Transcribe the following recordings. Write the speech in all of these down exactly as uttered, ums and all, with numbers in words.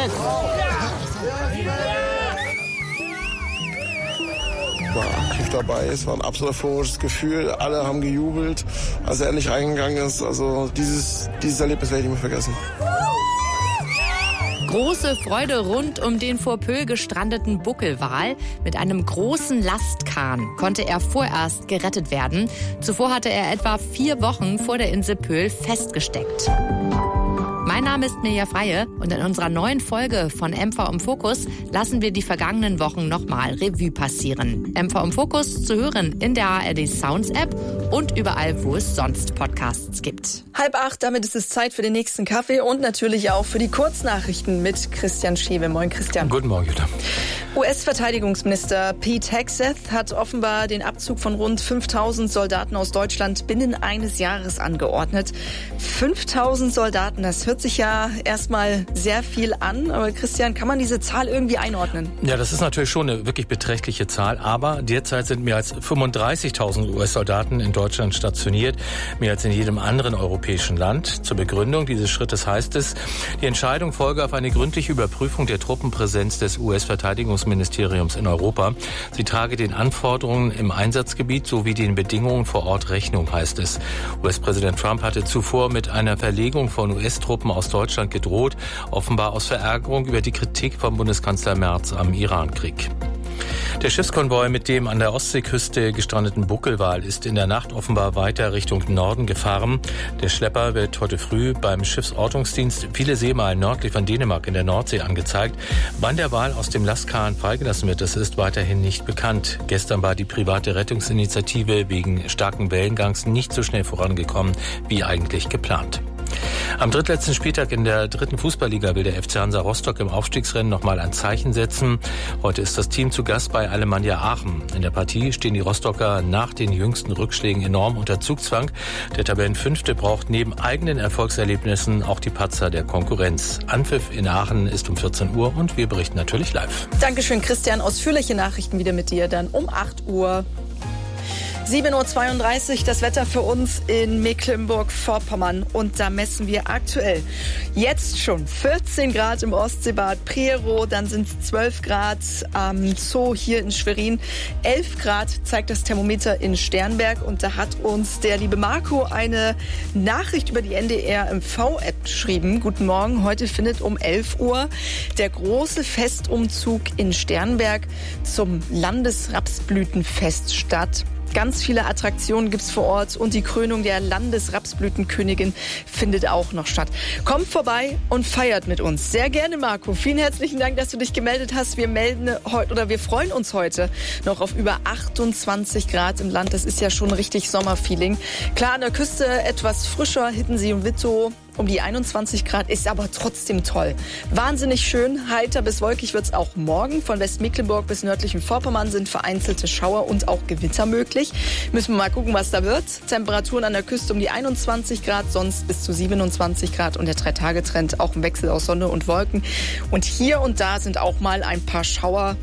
War aktiv dabei, es war ein absolut euphorisches Gefühl, alle haben gejubelt, als er endlich reingegangen ist. Also dieses, dieses Erlebnis werde ich nicht mehr vergessen. Große Freude rund um den vor Pöhl gestrandeten Buckelwal. Mit einem großen Lastkahn konnte er vorerst gerettet werden. Zuvor hatte er etwa vier Wochen vor der Insel Pöhl festgesteckt. Mein Name ist Mirja Freie und in unserer neuen Folge von M V im Fokus lassen wir die vergangenen Wochen nochmal Revue passieren. M V im Fokus zu hören in der A R D Sounds App und überall, wo es sonst Podcasts gibt. Halb acht, damit ist es Zeit für den nächsten Kaffee und natürlich auch für die Kurznachrichten mit Christian Schewe. Moin Christian. Guten Morgen, Jutta. U S-Verteidigungsminister Pete Hegseth hat offenbar den Abzug von rund fünftausend Soldaten aus Deutschland binnen eines Jahres angeordnet. fünftausend Soldaten, das hört sich ja erstmal sehr viel an. Aber Christian, kann man diese Zahl irgendwie einordnen? Ja, das ist natürlich schon eine wirklich beträchtliche Zahl. Aber derzeit sind mehr als fünfunddreißigtausend U S-Soldaten in Deutschland stationiert. Mehr als in jedem anderen europäischen Land. Zur Begründung dieses Schrittes heißt es, die Entscheidung folge auf eine gründliche Überprüfung der Truppenpräsenz des U S-Verteidigungsministeriums in Europa. Sie trage den Anforderungen im Einsatzgebiet sowie den Bedingungen vor Ort Rechnung, heißt es. U S-Präsident Trump hatte zuvor mit einer Verlegung von U S-Truppen aus Deutschland gedroht, offenbar aus Verärgerung über die Kritik von Bundeskanzler Merz am Iran-Krieg. Der Schiffskonvoi mit dem an der Ostseeküste gestrandeten Buckelwal ist in der Nacht offenbar weiter Richtung Norden gefahren. Der Schlepper wird heute früh beim Schiffsortungsdienst viele Seemeilen nördlich von Dänemark in der Nordsee angezeigt. Wann der Wal aus dem Lastkahn freigelassen wird, das ist weiterhin nicht bekannt. Gestern war die private Rettungsinitiative wegen starken Wellengangs nicht so schnell vorangekommen wie eigentlich geplant. Am drittletzten Spieltag in der dritten Fußballliga will der F C Hansa Rostock im Aufstiegsrennen nochmal ein Zeichen setzen. Heute ist das Team zu Gast bei Alemannia Aachen. In der Partie stehen die Rostocker nach den jüngsten Rückschlägen enorm unter Zugzwang. Der Tabellenfünfte braucht neben eigenen Erfolgserlebnissen auch die Patzer der Konkurrenz. Anpfiff in Aachen ist um vierzehn Uhr und wir berichten natürlich live. Dankeschön, Christian. Ausführliche Nachrichten wieder mit dir dann um acht Uhr. sieben Uhr zweiunddreißig, das Wetter für uns in Mecklenburg-Vorpommern. Und da messen wir aktuell jetzt schon vierzehn Grad im Ostseebad Prerow, dann sind es zwölf Grad am Zoo hier in Schwerin, elf Grad zeigt das Thermometer in Sternberg. Und da hat uns der liebe Marco eine Nachricht über die N D R M V-App geschrieben. Guten Morgen, heute findet um elf Uhr der große Festumzug in Sternberg zum Landesrapsblütenfest statt. Ganz viele Attraktionen gibt's vor Ort und die Krönung der Landesrapsblütenkönigin findet auch noch statt. Kommt vorbei und feiert mit uns. Sehr gerne, Marco. Vielen herzlichen Dank, dass du dich gemeldet hast. Wir melden heute oder wir freuen uns heute noch auf über achtundzwanzig Grad im Land. Das ist ja schon richtig Sommerfeeling. Klar, an der Küste etwas frischer, Hiddensee und Wittow. Um die einundzwanzig Grad ist aber trotzdem toll. Wahnsinnig schön, heiter bis wolkig wird's auch morgen. Von Westmecklenburg bis nördlichen Vorpommern sind vereinzelte Schauer und auch Gewitter möglich. Müssen wir mal gucken, was da wird. Temperaturen an der Küste um die einundzwanzig Grad, sonst bis zu siebenundzwanzig Grad. Und der Drei-Tage-Trend auch ein Wechsel aus Sonne und Wolken. Und hier und da sind auch mal ein paar Schauer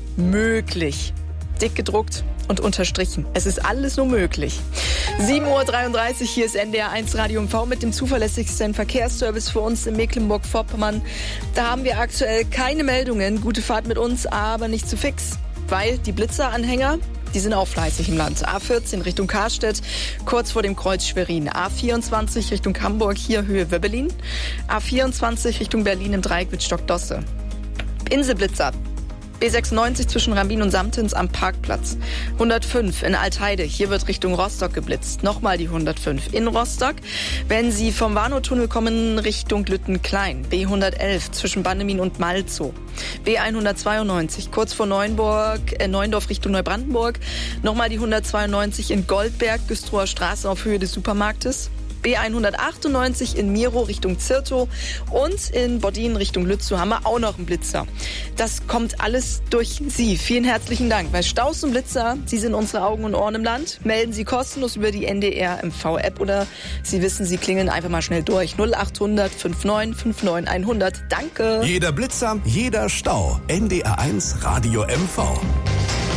möglich. Dick gedruckt und unterstrichen. Es ist alles nur möglich. sieben Uhr dreiunddreißig, hier ist N D R eins Radio M V mit dem zuverlässigsten Verkehrsservice für uns in Mecklenburg-Vorpommern. Da haben wir aktuell keine Meldungen. Gute Fahrt mit uns, aber nicht zu fix. Weil die Blitzeranhänger, die sind auch fleißig im Land. A vierzehn Richtung Karstedt, kurz vor dem Kreuz Schwerin. A vierundzwanzig Richtung Hamburg, hier Höhe Wöbbelin. A vierundzwanzig Richtung Berlin im Dreieck mit Stockdosse. Inselblitzer. B sechsundneunzig zwischen Rambin und Samtens am Parkplatz. hundertfünf in Altheide. Hier wird Richtung Rostock geblitzt. Nochmal die hundertfünf in Rostock. Wenn Sie vom Warnow-Tunnel kommen, Richtung Lüttenklein. B hundertelf zwischen Bannemin und Malzow. B hundertzweiundneunzig kurz vor Neuenburg, äh, Neuendorf Richtung Neubrandenburg. Nochmal die hundertzweiundneunzig in Goldberg, Güstrower Straße auf Höhe des Supermarktes. B hundertachtundneunzig in Miro Richtung Zirtow und in Bodin Richtung Lützow haben wir auch noch einen Blitzer. Das kommt alles durch Sie. Vielen herzlichen Dank. Bei Staus und Blitzer, Sie sind unsere Augen und Ohren im Land. Melden Sie kostenlos über die N D R M V-App oder Sie wissen, Sie klingeln einfach mal schnell durch. null achthundert neunundfünfzig neunundfünfzig hundert. Danke. Jeder Blitzer, jeder Stau. N D R eins Radio M V.